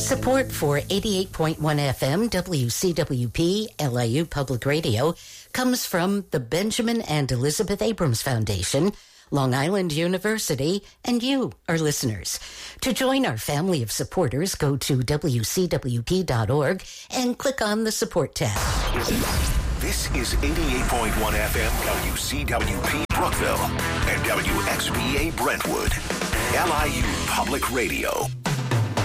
Support for 88.1 FM WCWP LIU Public Radio comes from the Benjamin and Elizabeth Abrams Foundation, Long Island University, and you, our listeners. To join our family of supporters, go to WCWP.org and click on the Support tab. This is 88.1 FM WCWP Brookville and WXBA Brentwood, LIU Public Radio.